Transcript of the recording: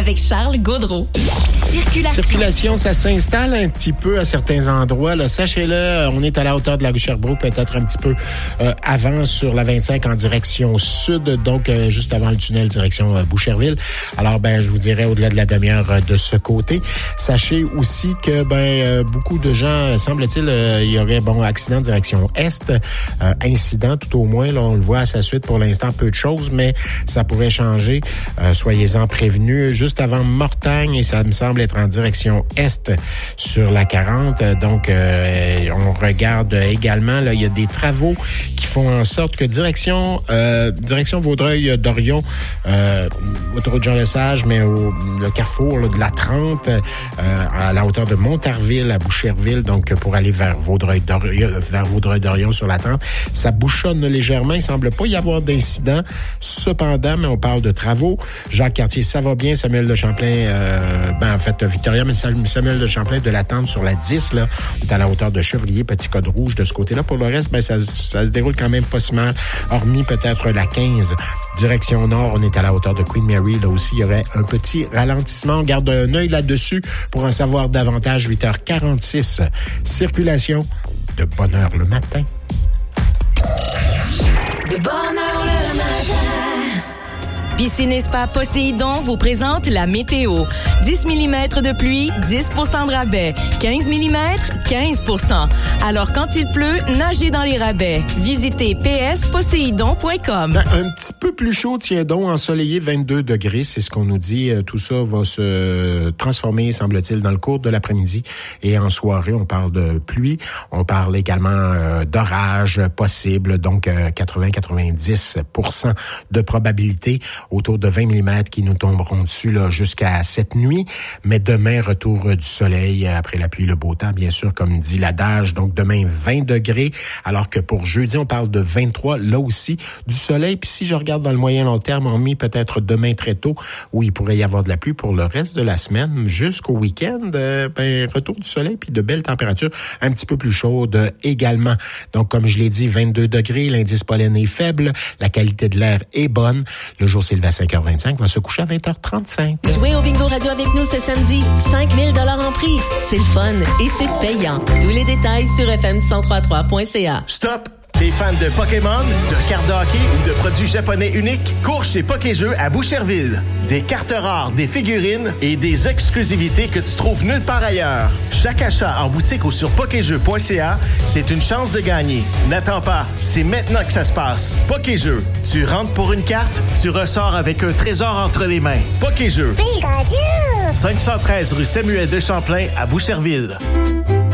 avec Charles Gaudreault. Circulation, ça s'installe un petit peu à certains endroits. Là, sachez-le, on est à la hauteur de la rue Sherbrooke, peut-être un petit peu avant sur la 25 en direction sud, donc juste avant le tunnel direction Boucherville. Alors, je vous dirais au-delà de la demi-heure de ce côté. Sachez aussi que beaucoup de gens, semble-t-il, il y aurait accident direction est, incident tout au moins. Là, on le voit à sa suite pour l'instant, peu de choses, mais ça pourrait changer. Soyez-en prévenus. Juste avant Mortagne, et ça me semble être en direction est sur la 40. Donc, on regarde également, là, il y a des travaux qui font en sorte que direction Vaudreuil-Dorion, autoroute Jean-Lesage, mais le carrefour là, de la 30, à la hauteur de Montarville, à Boucherville, donc pour aller vers Vaudreuil-Dorion sur la 30, ça bouchonne légèrement. Il semble pas y avoir d'incident. Cependant, mais on parle de travaux. Jacques-Cartier, ça va bien. Samuel de Champlain, Victoria, mais Samuel de Champlain de l'attente sur la 10, là, est à la hauteur de Chevrier, Petit Code Rouge de ce côté-là. Pour le reste, ça se déroule quand même pas si mal, hormis peut-être la 15. Direction nord, on est à la hauteur de Queen Mary. Là aussi, il y aurait un petit ralentissement. On garde un œil là-dessus pour en savoir davantage. 8h46. Circulation de bonne heure le matin. De bonne heure le matin. Piscine et Spa Poséidon vous présente la météo. 10 mm de pluie, 10 % de rabais. 15 mm, 15 %. Alors, quand il pleut, nagez dans les rabais. Visitez psposéidon.com. Un petit peu plus chaud, tiens donc, ensoleillé, 22 degrés, c'est ce qu'on nous dit. Tout ça va se transformer, semble-t-il, dans le cours de l'après-midi. Et en soirée, on parle de pluie. On parle également d'orage possible, donc 80-90 % de probabilité. Autour de 20 mm qui nous tomberont dessus là, jusqu'à cette nuit. Mais demain, retour du soleil après la pluie, le beau temps, bien sûr, comme dit l'adage. Donc demain, 20 degrés, alors que pour jeudi, on parle de 23. Là aussi, du soleil. Puis si je regarde dans le moyen-long terme, on met peut-être demain très tôt, où il pourrait y avoir de la pluie pour le reste de la semaine, jusqu'au week-end. Retour du soleil, puis de belles températures, un petit peu plus chaudes également. Donc, comme je l'ai dit, 22 degrés, l'indice pollen est faible, la qualité de l'air est bonne. Le jour s'élève à 5h25, va se coucher à 20h35. Jouez au Bingo Radio avec nous ce samedi. 5 000 $ en prix. C'est le fun et c'est payant. Tous les détails sur fm1033.ca. Stop! T'es fan de Pokémon, de cartes de hockey ou de produits japonais uniques? Cours chez Pokéjeux à Boucherville. Des cartes rares, des figurines et des exclusivités que tu trouves nulle part ailleurs. Chaque achat en boutique ou sur pokéjeux.ca, c'est une chance de gagner. N'attends pas, c'est maintenant que ça se passe. Pokéjeux, tu rentres pour une carte, tu ressors avec un trésor entre les mains. Pokéjeux. 513 rue Samuel de Champlain à Boucherville.